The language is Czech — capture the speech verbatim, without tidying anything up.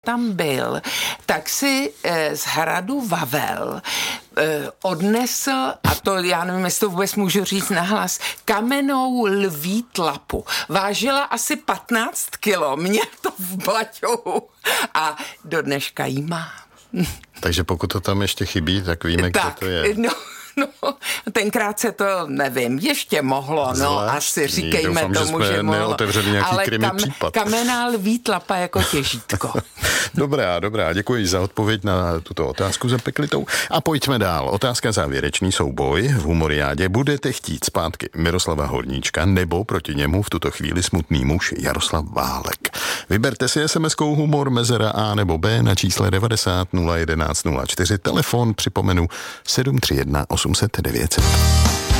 tam byl, tak si e, z hradu Vavel e, odnesl, a to já nevím, jestli to vůbec můžu říct nahlas, kamennou lví tlapu. Vážila asi patnáct kilo, měl to v baťohu a do dneška jí má. Takže pokud to tam ještě chybí, tak víme, tak, kde to je. No, no, tenkrát se to, nevím, ještě mohlo, no, Zvláštní. asi říkejme Doufám, tomu, že, že mohlo. Neotevřeli nějaký ale krimi kam, případ. kamenná lví tlapa jako těžítko. Dobrá, dobrá, děkuji za odpověď na tuto otázku zapeklitou. A pojďme dál. Otázka závěrečný souboj v Humoriádě. Budete chtít zpátky Miroslava Horníčka nebo proti němu v tuto chvíli smutný muž Jaroslav Válek? Vyberte si es em eskou humor mezera A nebo B na čísle devadesát nula jedenáct nula čtyři. Telefon připomenu sedm tři jedna osm set devět set.